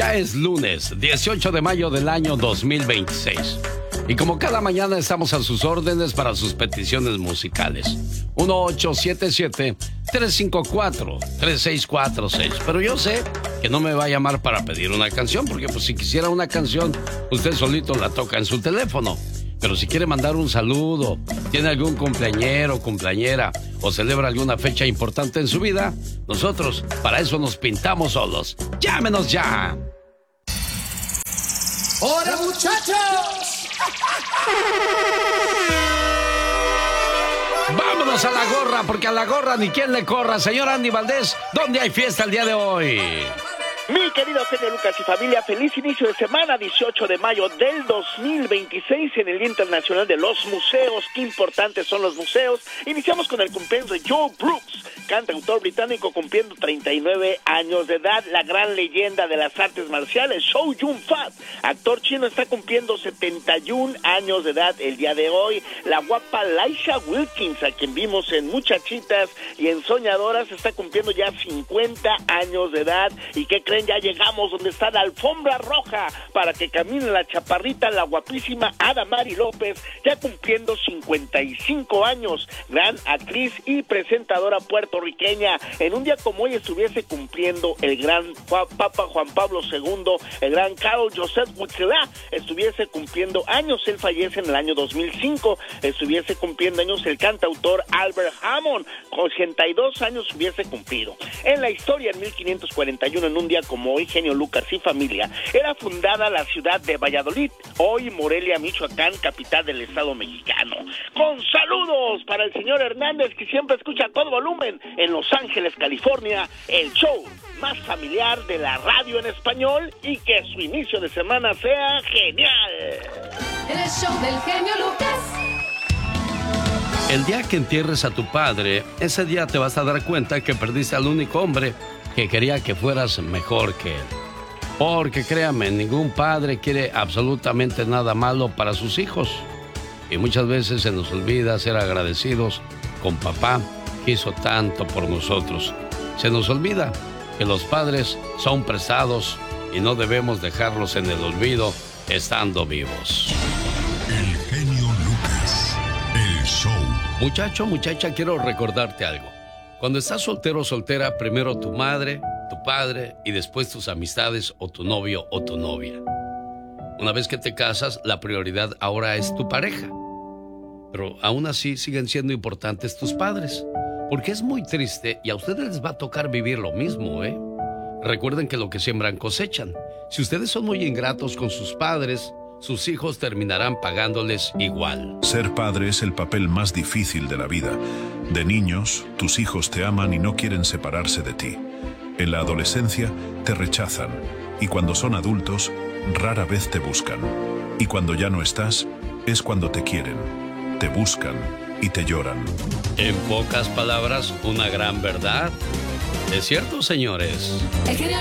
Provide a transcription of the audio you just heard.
Ya es lunes, 18 de mayo del año 2026. Y como cada mañana estamos a sus órdenes para sus peticiones musicales. 1877-354-3646. Pero yo sé que no me va a llamar para pedir una canción, porque pues si quisiera una canción, usted solito la toca en su teléfono. Pero si quiere mandar un saludo, tiene algún cumpleañero, cumpleañera o celebra alguna fecha importante en su vida, nosotros para eso nos pintamos solos. ¡Llámenos ya! ¡Hola, muchachos! Vámonos a la gorra, porque a la gorra ni quien le corra. Señor Andy Valdés, ¿dónde hay fiesta el día de hoy? Mi querido genio Lucas y familia, feliz inicio de semana, 18 de mayo del 2026 en el Día Internacional de los Museos. Qué importantes son los museos. Iniciamos con el cumpleaños de Joe Brooks, cantautor británico cumpliendo 39 años de edad. La gran leyenda de las artes marciales, Chow Yun-fat, actor chino, está cumpliendo 71 años de edad el día de hoy. La guapa Laisha Wilkins, a quien vimos en Muchachitas y en Soñadoras, está cumpliendo ya 50 años de edad. ¿Y qué creen? Ya llegamos donde está la alfombra roja para que camine la chaparrita, la guapísima Adamari López, ya cumpliendo 55 años, gran actriz y presentadora puertorriqueña. En un día como hoy estuviese cumpliendo el gran Papa Juan Pablo II, el gran Carl Joseph Wojtyła, estuviese cumpliendo años. Él fallece en el año 2005. Estuviese cumpliendo años el cantautor Albert Hammond, con 82 años hubiese cumplido. En la historia, en 1541, en un día como hoy, genio Lucas y familia, era fundada la ciudad de Valladolid, hoy Morelia, Michoacán, capital del estado mexicano. Con saludos para el señor Hernández, que siempre escucha a todo volumen en Los Ángeles, California, el show más familiar de la radio en español, y que su inicio de semana sea genial. El show del genio Lucas. El día que entierres a tu padre, ese día te vas a dar cuenta que perdiste al único hombre que quería que fueras mejor que él. Porque créame, ningún padre quiere absolutamente nada malo para sus hijos. Y muchas veces se nos olvida ser agradecidos con papá, que hizo tanto por nosotros. Se nos olvida que los padres son prestados y no debemos dejarlos en el olvido estando vivos. El genio Lucas, el show. Muchacho, muchacha, quiero recordarte algo. Cuando estás soltero o soltera, primero tu madre, tu padre y después tus amistades o tu novio o tu novia. Una vez que te casas, la prioridad ahora es tu pareja. Pero aún así siguen siendo importantes tus padres. Porque es muy triste y a ustedes les va a tocar vivir lo mismo, ¿eh? Recuerden que lo que siembran cosechan. Si ustedes son muy ingratos con sus padres, sus hijos terminarán pagándoles igual. Ser padre es el papel más difícil de la vida. De niños, tus hijos te aman y no quieren separarse de ti. En la adolescencia, te rechazan. Y cuando son adultos, rara vez te buscan. Y cuando ya no estás, es cuando te quieren, te buscan y te lloran. En pocas palabras, una gran verdad. ¿Es cierto, señores? El genio